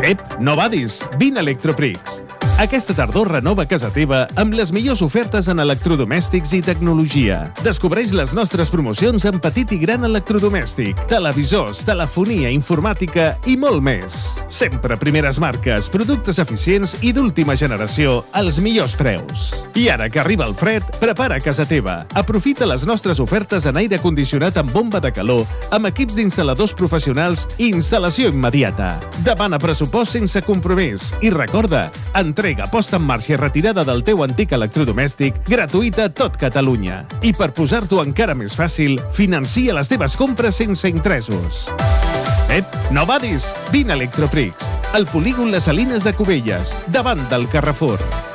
Ep, no badis, vine a Electroprix. Aquesta tardor renova casa teva amb les millors ofertes en electrodomèstics i tecnologia. Descobreix les nostres promocions en petit i gran electrodomèstic, televisors, telefonia, informàtica i molt més. Sempre primeres marques, productes eficients i d'última generació als millors preus. I ara que arriba el fred, prepara casa teva. Aprofita les nostres ofertes en aire condicionat amb bomba de calor, amb equips d'instal·ladors professionals i instal·lació immediata. Demana pressupost sense compromís. I recorda, entrega, posta en marxa i retirada del teu antic electrodomèstic gratuïta a tot Catalunya. I per posar-t'ho encara més fàcil, financia les teves compres sense interessos. Ep, no badis! Vine a Electroprix, al polígon Les Salines de Cubelles, davant del Carrefour.